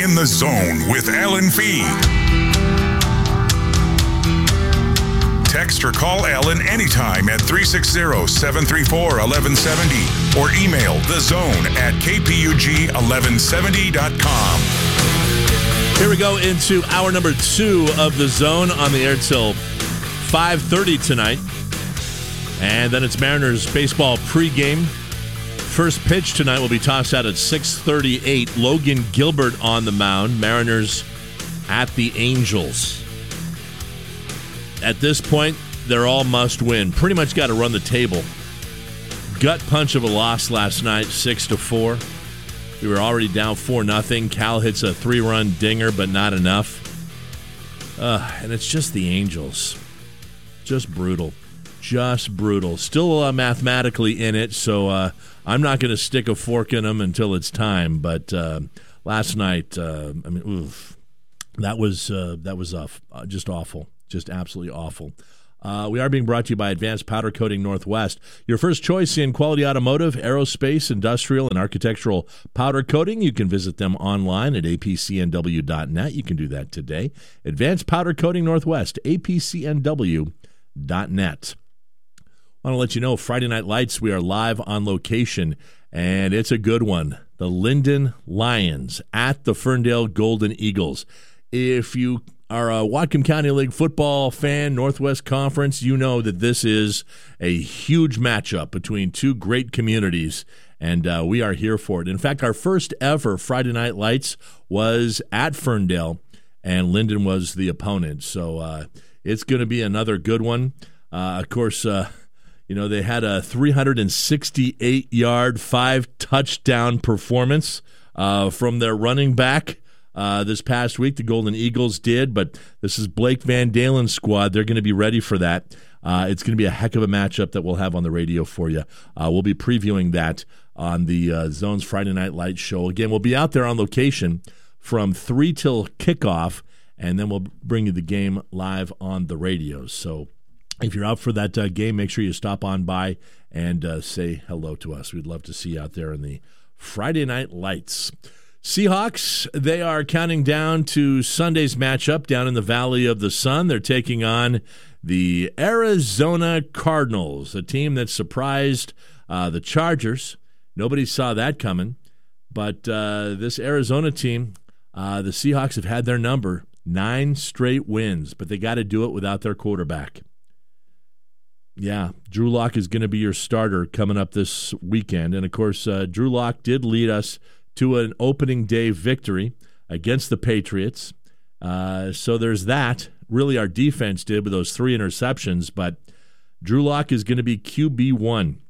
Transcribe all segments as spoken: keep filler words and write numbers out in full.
In the Zone with Alan Fee. Text or call Alan anytime at three six zero, seven three four, one one seven zero or email thezone at k p u g eleven seventy dot com. Here we go into hour number two of The Zone on the air till five thirty tonight. And then it's Mariners baseball pregame. First pitch tonight will be tossed out at six thirty-eight. Logan Gilbert on the mound. Mariners at the Angels. At this point, they're all must win. Pretty much got to run the table. Gut punch of a loss last night, six to four. We were already down four nothing. Cal hits a three-run dinger, but not enough. Uh, and it's just the Angels. Just brutal. Just brutal. Still uh, mathematically in it, so uh, I'm not going to stick a fork in them until it's time. But uh, last night, uh, I mean, oof, that was uh, that was uh, just awful. Just absolutely awful. Uh, we are being brought to you by Advanced Powder Coating Northwest. Your first choice in quality automotive, aerospace, industrial, and architectural powder coating. You can visit them online at a p c n w dot net. You can do that today. Advanced Powder Coating Northwest, a p c n w dot net. I want to let you know, Friday Night Lights, we are live on location, and it's a good one. The Linden Lions at the Ferndale Golden Eagles. If you are a Whatcom County League football fan, Northwest Conference, you know that this is a huge matchup between two great communities, and uh, we are here for it. In fact, our first ever Friday Night Lights was at Ferndale, and Linden was the opponent. So uh, it's going to be another good one. Uh, of course, uh, you know, they had a three hundred sixty-eight yard, five-touchdown performance uh, from their running back. Uh, this past week, the Golden Eagles did, but this is Blake Van Dalen's squad. They're going to be ready for that. Uh, it's going to be a heck of a matchup that we'll have on the radio for you. Uh, we'll be previewing that on the uh, Zone's Friday Night Lights show. Again, we'll be out there on location from three till kickoff, and then we'll bring you the game live on the radio. So if you're out for that uh, game, make sure you stop on by and uh, say hello to us. We'd love to see you out there in the Friday Night Lights. Seahawks, they are counting down to Sunday's matchup down in the Valley of the Sun. They're taking on the Arizona Cardinals, a team that surprised uh, the Chargers. Nobody saw that coming. But uh, this Arizona team, uh, the Seahawks have had their number, nine straight wins, but they got to do it without their quarterback. Yeah, Drew Lock is going to be your starter coming up this weekend. And, of course, uh, Drew Lock did lead us to an opening day victory against the Patriots. Uh, so there's that. Really, our defense did with those three interceptions, but Drew Lock is going to be Q B one.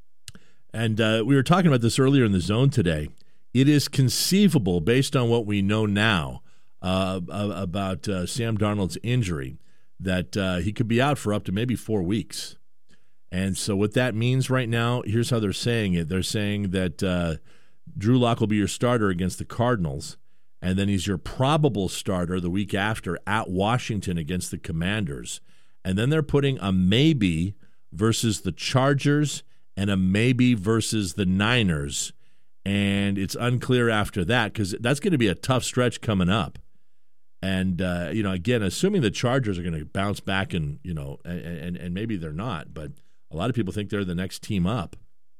And uh, we were talking about this earlier in the Zone today. It is conceivable, based on what we know now uh, about uh, Sam Darnold's injury, that uh, he could be out for up to maybe four weeks. And so what that means right now, here's how they're saying it. They're saying that uh, Drew Lock will be your starter against the Cardinals, and then he's your probable starter the week after at Washington against the Commanders. And then they're putting a maybe versus the Chargers and a maybe versus the Niners. And it's unclear after that because that's going to be a tough stretch coming up. And, uh, you know, again, assuming the Chargers are going to bounce back and, you know, and, and, and maybe they're not, but a lot of people think they're the next team up.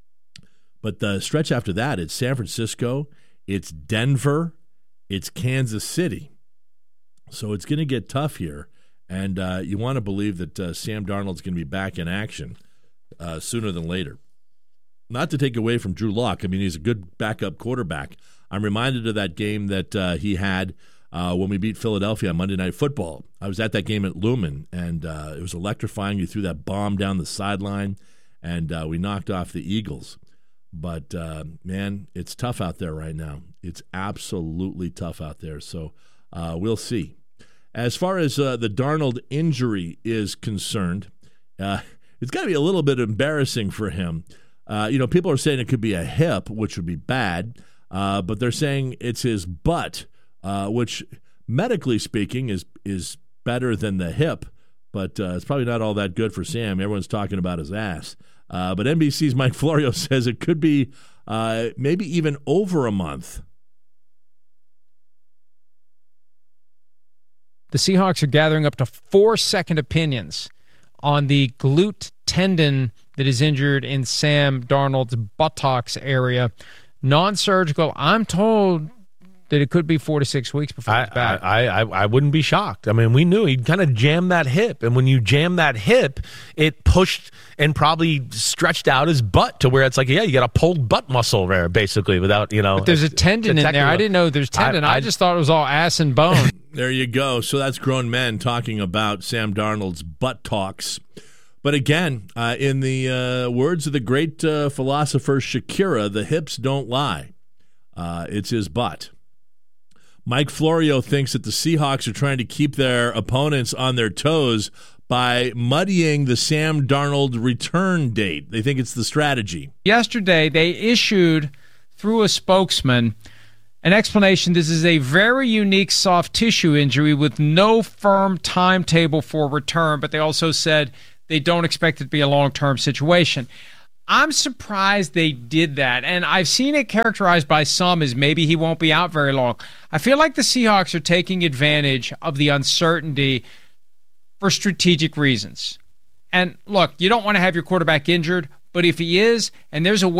But the stretch after that, it's San Francisco, it's Denver, it's Kansas City. So it's going to get tough here. And uh, you want to believe that uh, Sam Darnold's going to be back in action uh, sooner than later. Not to take away from Drew Lock. I mean, he's a good backup quarterback. I'm reminded of that game that uh, he had uh, when we beat Philadelphia on Monday Night Football. I was at that game at Lumen, and uh, it was electrifying. You threw that bomb down the sideline, and uh, we knocked off the Eagles. But, uh, man, it's tough out there right now. It's absolutely tough out there. So uh, we'll see. As far as uh, the Darnold injury is concerned, uh, it's got to be a little bit embarrassing for him. Uh, you know, people are saying it could be a hip, which would be bad, uh, but they're saying it's his butt, uh, which medically speaking is is better than the hip, but uh, it's probably not all that good for Sam. Everyone's talking about his ass. Uh, but N B C's Mike Florio says it could be uh, maybe even over a month. the Seahawks are gathering up to four second opinions on the glute tendon that is injured in Sam Darnold's buttocks area. Non-surgical. I'm told that it could be four to six weeks before he's back. I, I, I wouldn't be shocked. I mean, we knew he'd kind of jammed that hip, and when you jam that hip, it pushed and probably stretched out his butt to where it's like, yeah, you got a pulled butt muscle there, basically, without, you know. But there's a tendon in there. I didn't know there's tendon. I, I, I just thought it was all ass and bone. There you go. So that's grown men talking about Sam Darnold's butt talks. But again, uh, in the uh, words of the great uh, philosopher Shakira, the hips don't lie. Uh, it's his butt. Mike Florio thinks that the Seahawks are trying to keep their opponents on their toes by muddying the Sam Darnold return date. They think it's the strategy. Yesterday, they issued, through a spokesman, an explanation. This is a very unique soft tissue injury with no firm timetable for return, but they also said they don't expect it to be a long-term situation. I'm surprised they did that, and I've seen it characterized by some as maybe he won't be out very long. I feel like the Seahawks are taking advantage of the uncertainty for strategic reasons. And look, you don't want to have your quarterback injured, but if he is, and there's a